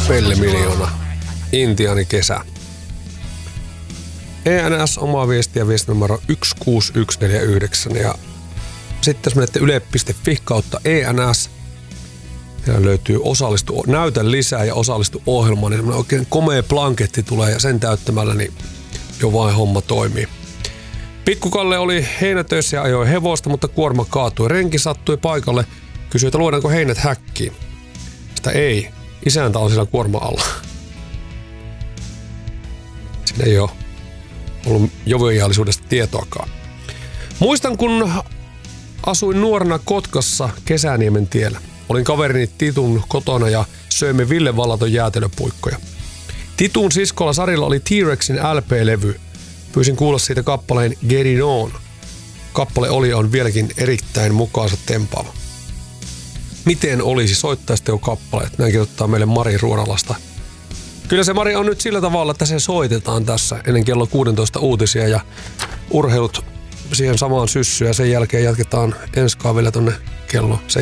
Pellemiljoona. Intiani kesä. ENS omaa viestiä viestinumero 16149 ja sitten jos menette yle.fi kautta ENS, siellä löytyy näytä lisää ja osallistu ohjelmaan, niin semmoinen oikein komea blanketti tulee ja sen täyttämällä niin jo vain homma toimii. Pikkukalle oli heinätöissä ja ajoi hevosta, mutta kuorma kaatui. Renki sattui paikalle, kysyi, että luodaanko heinät häkkiin. Sitä ei. Isäntä on siellä kuorma alla. Siinä ei ole ollut joviaalisuudesta tietoakaan. Muistan, kun asuin nuorena Kotkassa Kesäniemen tiellä. Olin kaverini Titun kotona ja söimme Ville Vallaton jäätelöpuikkoja. Titun siskolla Sarilla oli T-Rexin LP-levy. Pyysin kuulla siitä kappaleen Get It On. Kappale on vieläkin erittäin mukaansa tempaava. Miten olisi? Soittaisitte jo kappaleet. Näin kirjoittaa meille Mari Ruonalasta. Kyllä se Mari on nyt sillä tavalla, että se soitetaan tässä ennen kello 16 uutisia ja urheilut siihen samaan syssyyn ja sen jälkeen jatketaan ensi kaaville tonne kello